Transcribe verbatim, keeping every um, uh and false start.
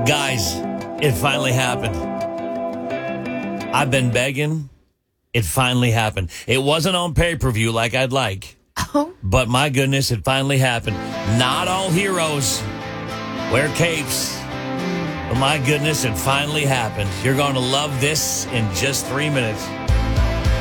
Guys, it finally happened. I've been begging. It finally happened. It wasn't on pay-per-view like I'd like. Oh. But my goodness, it finally happened. Not all heroes wear capes. But my goodness, it finally happened. You're going to love this in just three minutes.